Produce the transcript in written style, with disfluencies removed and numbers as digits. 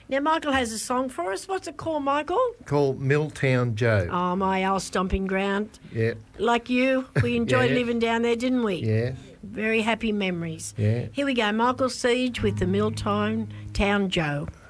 Now, Michael has a song for us. What's it called, Michael? Called Milltown Joe. Oh, my old stomping ground. Yeah. Like you, we enjoyed Yeah. living down there, didn't we? Yeah. Very happy memories. Yeah. Here we go, Michael Siege with the Milltown Joe.